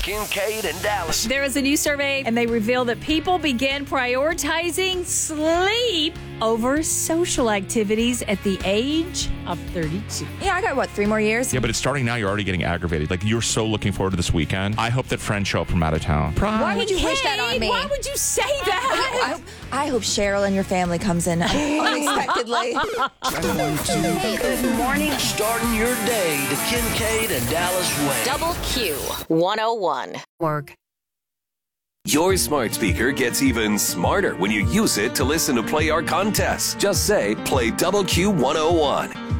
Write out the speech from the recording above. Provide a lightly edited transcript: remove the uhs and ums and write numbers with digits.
Kincaid and Dallas. There is a new survey, and they reveal that people begin prioritizing sleep over social activities at the age of 32. Yeah, I got, 3 more years? Yeah, but it's starting now. You're already getting aggravated. Like, you're so looking forward to this weekend. I hope that friends show up from out of town. Why would you wish that on me? Why would you say that? I hope Cheryl and your family comes in unexpectedly. Good morning. Starting your day the Kincaid and Dallas way. Double Q 101. Work. Your smart speaker gets even smarter when you use it to listen to Play Our contests. Just say, play Double Q 101.